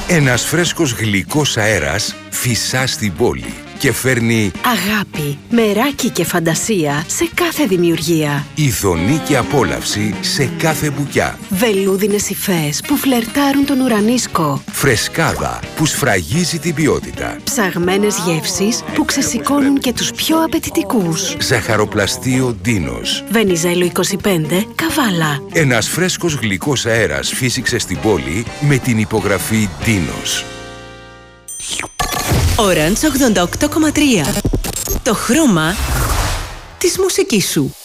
Ένας φρέσκος γλυκός αέρας φυσά στην πόλη και φέρνει αγάπη, μεράκι και φαντασία σε κάθε δημιουργία. ειδονή και απόλαυση σε κάθε μπουκιά. Βελούδινες υφές που φλερτάρουν τον ουρανίσκο. Φρεσκάδα που σφραγίζει την ποιότητα. Ψαγμένες γεύσεις που ξεσηκώνουν και τους πιο απαιτητικούς. Ζαχαροπλαστείο Ντίνος. Βενιζέλο 25, Καβάλα. Ένας φρέσκος γλυκός αέρας φύσηξε στην πόλη με την υπογραφή Ντίνος. Orange 88,3. Το χρώμα της μουσικής σου.